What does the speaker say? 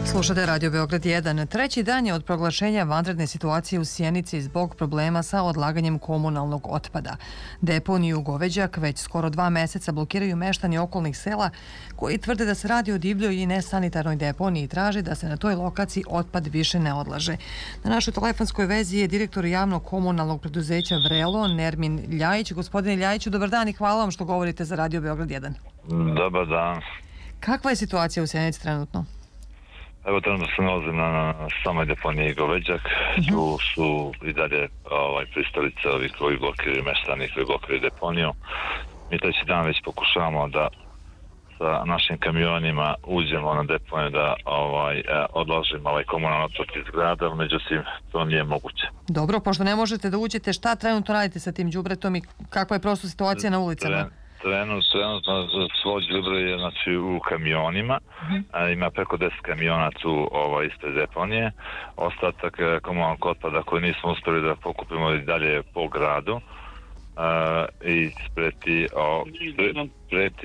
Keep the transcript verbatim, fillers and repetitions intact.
Slušate Radio Beograd jedan. Treći dan je od proglašenja vanredne situacije u Sjenici zbog problema sa odlaganjem komunalnog otpada. Deponiju Goveđak već skoro dva meseca blokiraju meštani okolnih sela koji tvrde da se radi o divljoj i nesanitarnoj deponiji i traže da se na toj lokaciji otpad više ne odlaže. Na našoj telefonskoj vezi je direktor javnog komunalnog preduzeća Vrelo, Nermin Ljajić. Gospodine Ljajiću, dobar dan i hvala vam što govorite za Radio Beograd jedan. Dobar dan. Kakva je situacija u Sjenici trenutno? Evo, trenutno se nalazim na samoj deponiji Goveđak. Tu su i dalje ovaj, pristalice ovi koji blokiraju meštani, koji blokiraju deponiju. Mi treći dan već pokušavamo da sa našim kamionima uđemo na deponiju da ovaj, odložimo ovaj komunalni otpad iz grada, međutim to nije moguće. Dobro, pošto ne možete da uđete, šta trenutno radite sa tim đubretom i kakva je prosto situacija na ulicama? Trenutno, trenutno svo đubre je znači, u kamionima, a, ima preko deset kamiona tu ovaj, ispred deponije. Ostatak komunalnog otpada koji nismo uspjeli da pokupimo i dalje po gradu a, i spreti, o, pre, preti